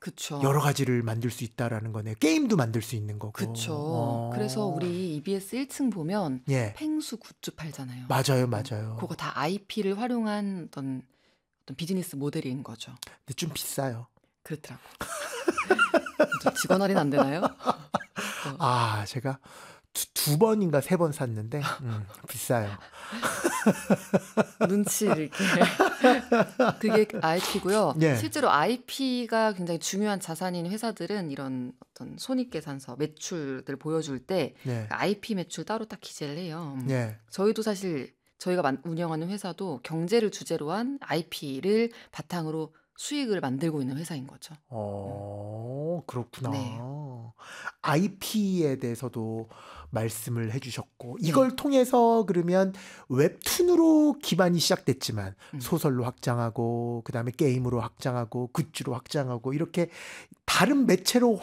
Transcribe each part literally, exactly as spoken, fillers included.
그쵸. 여러 가지를 만들 수 있다라는 거네요. 게임도 만들 수 있는 거고. 그쵸. 어. 그래서 우리 이비에스 일 층 보면 예. 펭수 굿즈 팔잖아요. 맞아요, 어, 맞아요. 그거 다 아이피를 활용한 어떤 어떤 비즈니스 모델인 거죠. 근데 좀 비싸요. 그렇더라고. 좀 직원 할인 안 되나요? 어. 아, 제가 두, 두 번인가 세 번 샀는데 음, 비싸요. 눈치를 이렇게. 그게 아이피고요. 예. 실제로 아이피가 굉장히 중요한 자산인 회사들은 이런 어떤 손익계산서 매출들 보여줄 때 예. 아이피 매출 따로 딱 기재를 해요. 예. 저희도 사실 저희가 만- 운영하는 회사도 경제를 주제로 한 아이피를 바탕으로 수익을 만들고 있는 회사인 거죠. 어, 그렇구나. 네. 아이피에 대해서도 말씀을 해주셨고, 네. 이걸 통해서 그러면 웹툰으로 기반이 시작됐지만, 음. 소설로 확장하고, 그 다음에 게임으로 확장하고, 굿즈로 확장하고, 이렇게 다른 매체로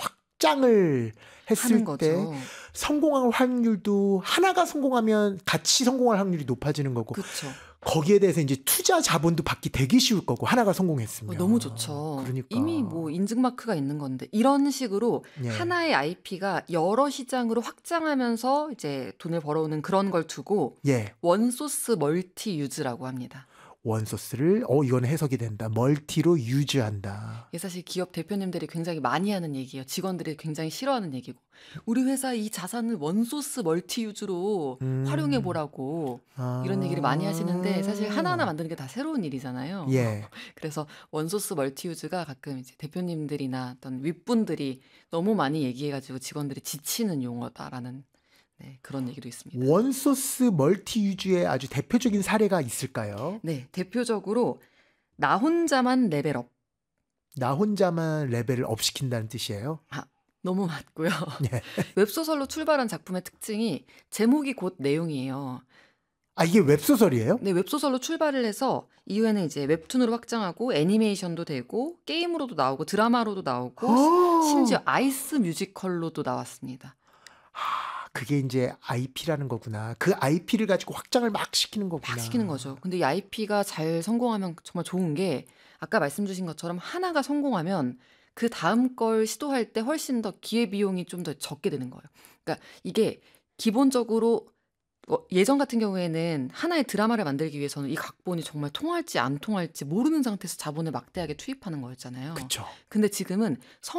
확장을 했을 하는 때 거죠. 성공할 확률도 하나가 성공하면 같이 성공할 확률이 높아지는 거고, 그렇죠. 거기에 대해서 이제 투자 자본도 받기 되게 쉬울 거고, 하나가 어, 성공했으면. 너무 좋죠. 그러니까. 이미 뭐 인증 마크가 있는 건데 이런 식으로 예. 하나의 아이피가 여러 시장으로 확장하면서 이제 돈을 벌어오는 그런 걸 두고 예. 원소스 멀티 유즈라고 합니다. 원소스를 어 이건 해석이 된다. 멀티로 유지한다. 이게 사실 기업 대표님들이 굉장히 많이 하는 얘기예요. 직원들이 굉장히 싫어하는 얘기고. 우리 회사 이 자산을 원소스 멀티 유즈로 음. 활용해 보라고 아. 이런 얘기를 많이 하시는데 사실 하나하나 만드는 게 다 새로운 일이잖아요. 예. 그래서 원소스 멀티 유즈가 가끔 이제 대표님들이나 어떤 윗분들이 너무 많이 얘기해가지고 직원들이 지치는 용어다라는 네, 그런 얘기도 있습니다. 원소스 멀티 유즈의 아주 대표적인 사례가 있을까요? 네, 대표적으로 나 혼자만 레벨업. 나 혼자만 레벨을 업 시킨다는 뜻이에요. 아, 너무 맞고요. 예. 웹소설로 출발한 작품의 특징이 제목이 곧 내용이에요. 아 이게 웹소설이에요? 네, 웹소설로 출발을 해서 이후에는 이제 웹툰으로 확장하고 애니메이션도 되고 게임으로도 나오고 드라마로도 나오고 아. 심지어 아이스 뮤지컬로도 나왔습니다. 아, 그게 이제 아이피라는 거구나. 그 아이피를 가지고 확장을 막 시키는 거구나. 막 시키는 거죠. 근데 이 아이피가 잘 성공하면 정말 좋은 게 아까 말씀 주신 것처럼 하나가 성공하면 그 다음 걸 시도할 때 훨씬 더 기회비용이 좀 더 적게 되는 거예요. 그러니까 이게 기본적으로 어, 예전 같은 경우에는 하나의 드라마를 만들기 위해서는 이 각본이 정말 통할지 안 통할지 모르는 상태에서 자본을 막대하게 투입하는 거였잖아요. 그렇죠. 근데 지금은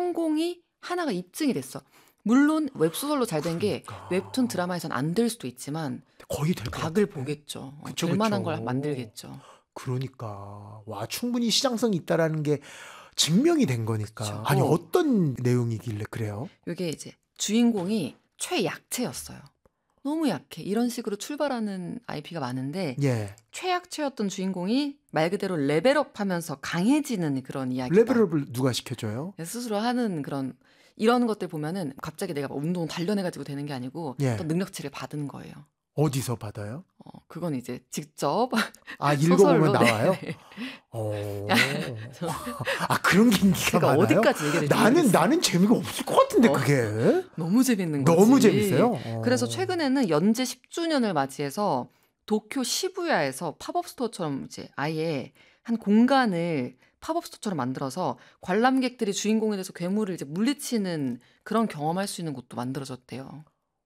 성공이 하나가 입증이 됐어. 물론 웹소설로 잘 된 게 그러니까. 웹툰 드라마에선 안 될 수도 있지만 거의 될 것 각을 같은데. 보겠죠. 어, 그쵸, 될 만한 그쵸. 걸 만들겠죠. 그러니까 와 충분히 시장성이 있다라는 게 증명이 된 거니까. 그쵸. 아니 어. 어떤 내용이길래 그래요? 이게 이제 주인공이 최약체였어요. 너무 약해. 이런 식으로 출발하는 아이피가 많은데 예. 최약체였던 주인공이 말 그대로 레벨업하면서 강해지는 그런 이야기다. 레벨업을 누가 시켜줘요? 스스로 하는 그런 이런 것들 보면은 갑자기 내가 막 운동 단련해가지고 되는 게 아니고 예. 어떤 능력치를 받은 거예요. 어디서 받아요? 어, 그건 이제 직접 아 소설로, 읽어보면 네, 나와요? 네. 어. 아 그런 게 인기가 제가 많아요? 어디까지 얘기를 나는 드리겠어요? 나는 재미가 없을 것 같은데 어. 그게 너무 재밌는 거지. 너무 재밌어요. 어. 그래서 최근에는 연재 십 주년을 맞이해서 도쿄 시부야에서 팝업 스토어처럼 이제 아예 한 공간을 팝업 스토어처럼 만들어서 관람객들이 주인공에 대해서 괴물을 이제 물리치는 그런 경험할 수 있는 곳도 만들어졌대요.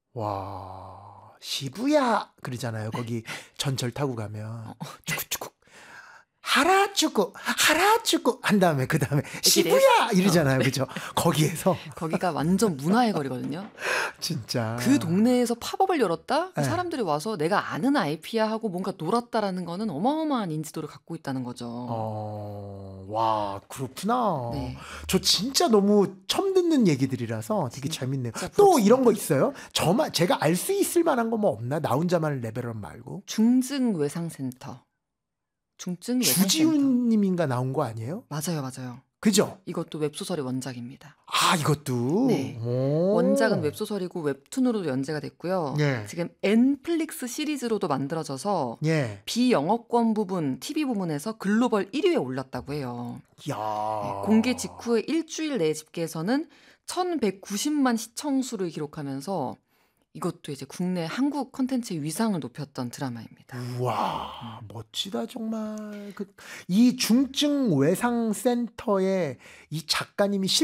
와 시부야 그러잖아요. 거기 전철 타고 가면 축구축구 하라축구 하라축구 한 다음에 그 다음에 시부야 이러잖아요. 그죠? 거기에서 거기가 완전 문화의 거리거든요. 진짜 그 동네에서 팝업을 열었다? 그 네. 사람들이 와서 내가 아는 아이피야 하고 뭔가 놀았다라는 거는 어마어마한 인지도를 갖고 있다는 거죠. 어, 와 그렇구나. 네. 저 진짜 너무 처음 듣는 얘기들이라서 되게 진짜 재밌네요. 또 부럽습니다. 이런 거 있어요? 저만 제가 알 수 있을 만한 거 뭐 없나? 나 혼자만 레벨업 말고. 중증 외상센터. 중증 외상센터. 주지훈님인가 나온 거 아니에요? 맞아요, 맞아요. 그죠? 이것도 웹소설의 원작입니다. 아 이것도. 네. 오. 원작은 웹소설이고 웹툰으로도 연재가 됐고요. 예. 지금 넷플릭스 시리즈로도 만들어져서 예. 비영어권 부분, 티비 부문에서 글로벌 일 위에 올랐다고 해요. 야. 네, 공개 직후에 일주일 내 집계에서는 천백구십만 시청수를 기록하면서 이것도 이제 국내 한국 콘텐츠의 위상을 높였던 드라마입니다. 우와 멋지다 정말. 그, 이 중증 외상 센터에 이 작가님이